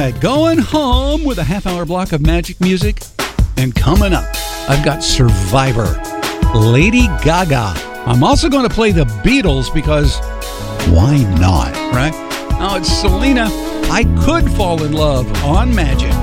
right, going home with a half-hour block of magic music. And coming up, I've got Survivor, Lady Gaga. I'm also going to play the Beatles because why not, right? Now it's Selena, I Could Fall in Love on Magic.